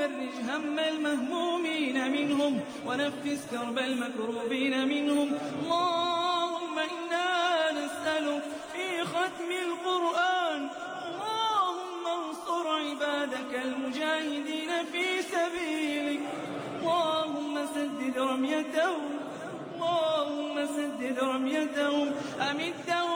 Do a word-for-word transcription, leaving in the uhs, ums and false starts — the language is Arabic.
فرج هم المهمومين منهم ونفس كرب المكروبين منهم. اللهم إنا نسألك في ختم القرآن اللهم انصر عبادك المجاهدين في سبيلك. اللهم سدد رميتهم اللهم سدد رميتهم أمدهم